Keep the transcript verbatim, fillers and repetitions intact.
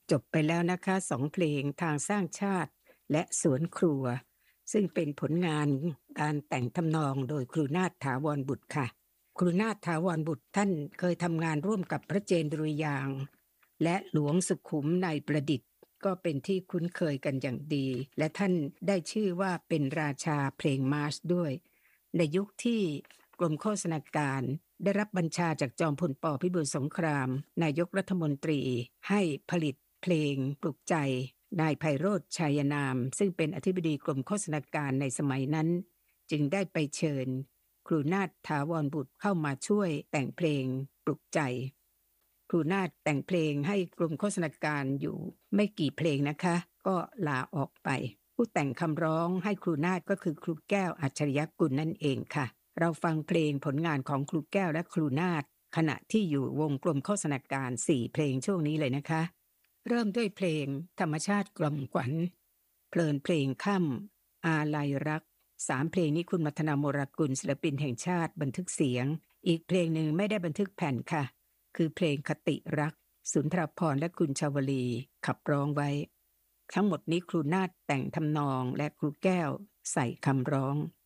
จบไปแล้วนะคะสองเพลงทางสร้างชาติและสวนครัวซึ่งเป็นผลงานการแต่งทำนองโดยครูนาถถาวรบุตรค่ะครูนาถถาวรบุตรท่านเคยทำงานร่วมกับพระเจนดุริยางค์และหลวงสุขุมในประดิษฐ์ก็เป็นที่คุ้นเคยกันอย่างดีและท่านได้ชื่อว่าเป็นราชาเพลงมาร์ชด้วยในยุคที่กรมโฆษณาการได้รับบัญชาจากจอมพลป.พิบูลสงครามนายกรัฐมนตรีให้ผลิตเพลงปลุกใจนายไพโรจน์ชัยนามซึ่งเป็นอธิบดีกรมโฆษณาการในสมัยนั้นจึงได้ไปเชิญครูนาถถาวรบุตรเข้ามาช่วยแต่งเพลงปลุกใจครูนาถแต่งเพลงให้กรมโฆษณาการอยู่ไม่กี่เพลงนะคะก็ลาออกไปผู้แต่งคำร้องให้ครูนาถก็คือครูแก้วอัจฉริยกุลนั่นเองค่ะเราฟังเพลงผลงานของครูแก้วและครูนาถขณะที่อยู่วงกรมโฆษณาการสี่เพลงช่วงนี้เลยนะคะเริ่มด้วยเพลงธรรมชาติกล่อมขวัญเพลินเพลงค่ำอาลัยรักสามเพลงนี้คุณมัทนาโมรากุลศิลปินแห่งชาติบันทึกเสียงอีกเพลงหนึ่งไม่ได้บันทึกแผ่นค่ะคือเพลงคติรักสุนทรภรณ์และคุณชาวลีขับร้องไว้ทั้งหมดนี้ครูนาถแต่งทำนองและครูแก้วใส่คำร้อง